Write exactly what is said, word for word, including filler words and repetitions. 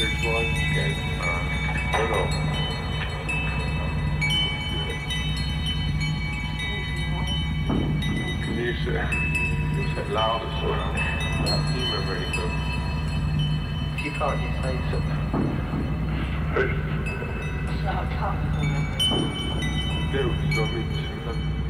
There's one. Okay. Uh, no, no. Can you say, you said louder so I can't remember anything. If you can't, you say something.